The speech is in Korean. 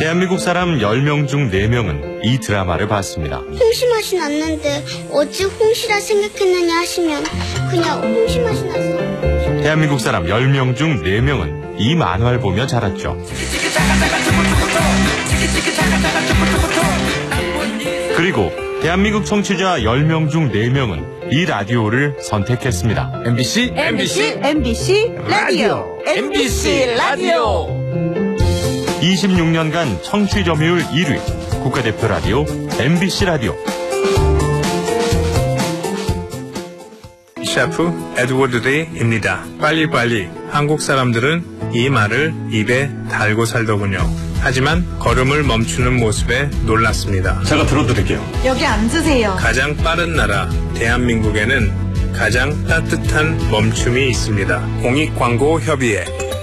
대한민국 사람 10명 중 4명은 이 드라마를 봤습니다. 홍시 맛이 났는데 어찌 홍시라 생각했느냐 하시면 그냥 홍시 맛이 나서. 대한민국 사람 10명 중 4명은 이 만화를 보며 자랐죠. 그리고 대한민국 청취자 10명 중 4명은 이 라디오를 선택했습니다. MBC 라디오. MBC 라디오. 26년간 청취 점유율 1위 국가대표 라디오 MBC 라디오. 셰프 에드워드 데이입니다. 빨리빨리 한국 사람들은 이 말을 입에 달고 살더군요. 하지만 걸음을 멈추는 모습에 놀랐습니다. 제가 들어드릴게요. 여기 앉으세요. 가장 빠른 나라 대한민국에는 가장 따뜻한 멈춤이 있습니다. 공익광고협의회